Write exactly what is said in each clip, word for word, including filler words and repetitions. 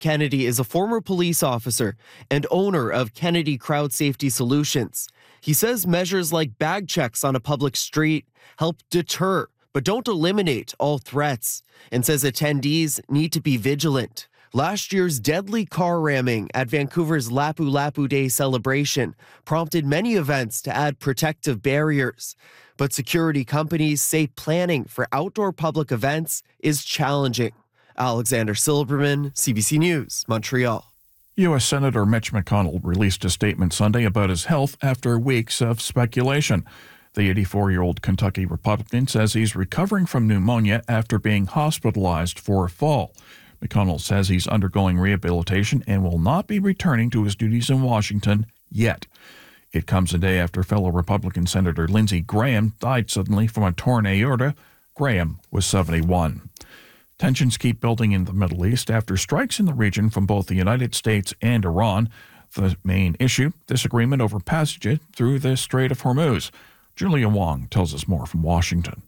Kennedy is a former police officer and owner of Kennedy Crowd Safety Solutions. He says measures like bag checks on a public street help deter, but don't eliminate all threats, and says attendees need to be vigilant. Last year's deadly car ramming at Vancouver's Lapu Lapu Day celebration prompted many events to add protective barriers. But security companies say planning for outdoor public events is challenging. Alexander Silberman, C B C News, Montreal. U S Senator Mitch McConnell released a statement Sunday about his health after weeks of speculation. The eighty-four-year-old Kentucky Republican says he's recovering from pneumonia after being hospitalized for a fall. McConnell says he's undergoing rehabilitation and will not be returning to his duties in Washington yet. It comes a day after fellow Republican Senator Lindsey Graham died suddenly from a torn aorta. Graham was seventy-one. Tensions keep building in the Middle East after strikes in the region from both the United States and Iran. The main issue, disagreement over passage through the Strait of Hormuz. Julia Wong tells us more from Washington.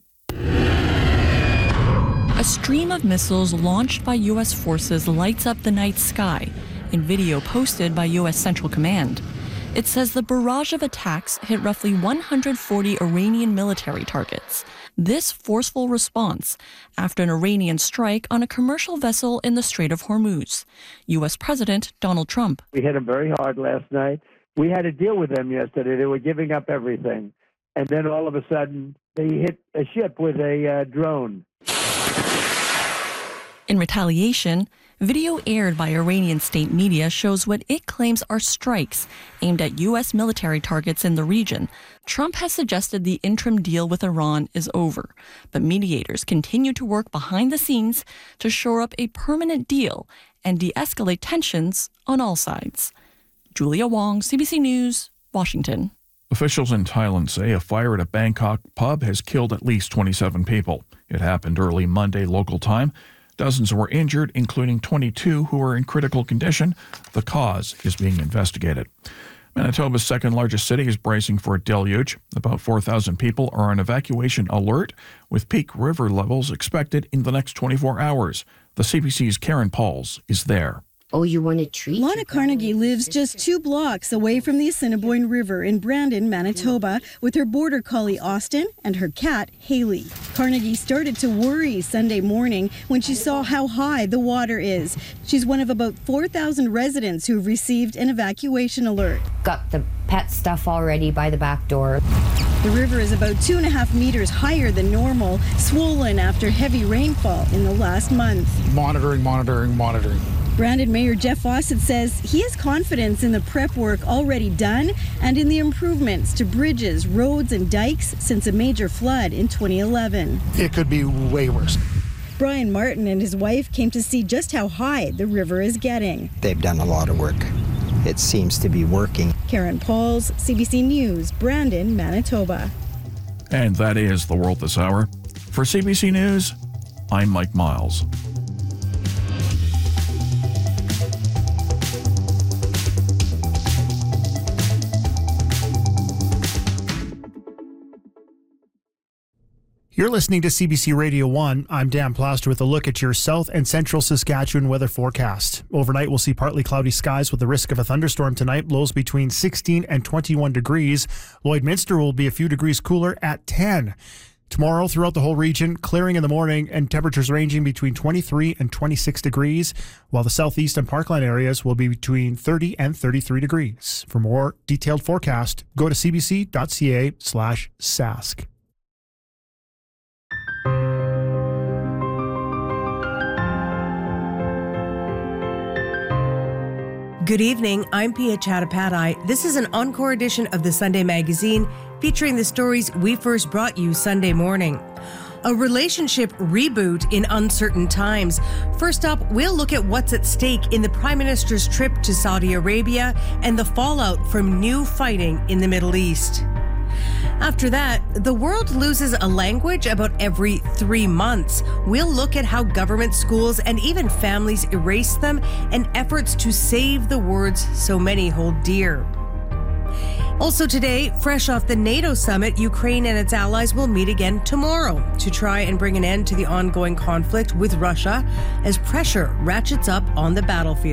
A stream of missiles launched by U S forces lights up the night sky in video posted by U S Central Command. It says the barrage of attacks hit roughly one hundred forty Iranian military targets. This forceful response after an Iranian strike on a commercial vessel in the Strait of Hormuz. U S President Donald Trump. We hit them very hard last night. We had to deal with them yesterday. They were giving up everything. And then all of a sudden, they hit a ship with a uh, drone. In retaliation, video aired by Iranian state media shows what it claims are strikes aimed at U S military targets in the region. Trump has suggested the interim deal with Iran is over, but mediators continue to work behind the scenes to shore up a permanent deal and de-escalate tensions on all sides. Julia Wong, C B C News, Washington. Officials in Thailand say a fire at a Bangkok pub has killed at least twenty-seven people. It happened early Monday local time. Dozens were injured, including twenty-two who are in critical condition. The cause is being investigated. Manitoba's second largest city is bracing for a deluge. About four thousand people are on evacuation alert, with peak river levels expected in the next twenty-four hours. The C B C's Karen Pauls is there. Oh, you want a treat? Lana Carnegie lives just two blocks away from the Assiniboine River in Brandon, Manitoba, with her border collie Austin and her cat Haley. Carnegie started to worry Sunday morning when she saw how high the water is. She's one of about four thousand residents who've received an evacuation alert. Got the pet stuff already by the back door. The river is about two and a half meters higher than normal, swollen after heavy rainfall in the last month. Monitoring, monitoring, monitoring. Brandon Mayor Jeff Fawcett says he has confidence in the prep work already done and in the improvements to bridges, roads, and dikes since a major flood in twenty eleven. It could be way worse. Brian Martin and his wife came to see just how high the river is getting. They've done a lot of work. It seems to be working. Karen Pauls, C B C News, Brandon, Manitoba. And that is the world this hour. For C B C News, I'm Mike Miles. You're listening to C B C Radio one. I'm Dan Plaster with a look at your south and central Saskatchewan weather forecast. Overnight, we'll see partly cloudy skies with the risk of a thunderstorm tonight. Lows between sixteen and twenty-one degrees. Lloydminster will be a few degrees cooler at ten. Tomorrow, throughout the whole region, clearing in the morning and temperatures ranging between twenty-three and twenty-six degrees, while the southeast and parkland areas will be between thirty and thirty-three degrees. For more detailed forecast, go to cbc.ca slash sask. Good evening, I'm Pia Chattopadhyay. This is an encore edition of the Sunday Magazine featuring the stories we first brought you Sunday morning. A relationship reboot in uncertain times. First up, we'll look at what's at stake in the Prime Minister's trip to Saudi Arabia and the fallout from new fighting in the Middle East. After that, the world loses a language about every three months. We'll look at how government, schools, and even families erase them and efforts to save the words so many hold dear. Also today, fresh off the NATO summit, Ukraine and its allies will meet again tomorrow to try and bring an end to the ongoing conflict with Russia as pressure ratchets up on the battlefield.